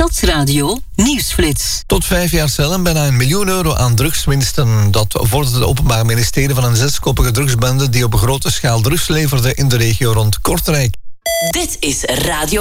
Stadsradio Nieuwsflits. Tot 5 jaar cel en bijna €1 miljoen aan drugswinsten. Dat vordert het Openbaar Ministerie van een 6-koppige drugsbende die op grote schaal drugs leverde in de regio rond Kortrijk. Dit is Radio